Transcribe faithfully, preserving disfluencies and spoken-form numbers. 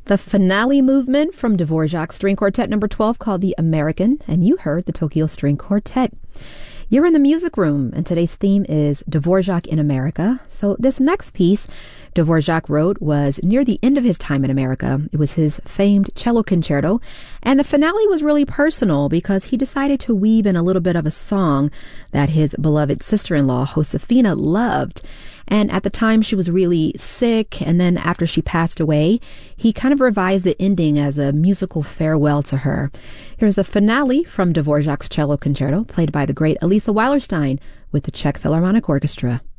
The finale movement from Dvorak's String Quartet number twelve called The American, and you heard the Tokyo String Quartet. You're in the music room, and today's theme is Dvorak in America. So this next piece Dvorak wrote was near the end of his time in America. It was his famed cello concerto, and the finale was really personal because he decided to weave in a little bit of a song that his beloved sister-in-law, Josefina, loved. And at the time, she was really sick, and then after she passed away, he kind of revised the ending as a musical farewell to her. Here's the finale from Dvorak's cello concerto, played by the great Elisa Weilerstein with the Czech Philharmonic Orchestra.